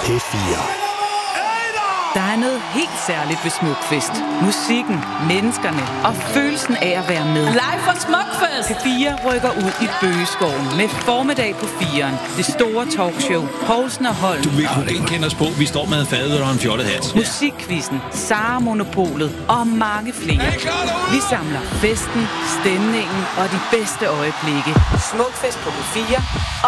P4. Der er noget helt særligt ved Smukfest. Musikken, menneskerne og følelsen af at være med. Live fra Smukfest! P4 rykker ud i Bøgeskoven med formiddag på 4'eren. Det store talkshow, Poulsen og Holm. Du vil kunne genkende os på, vi står med fadet og en fjollet hat. Musikquizzen, Sara Monopolet og mange flere. Vi samler festen, stemningen og de bedste øjeblikke. Smukfest på P4.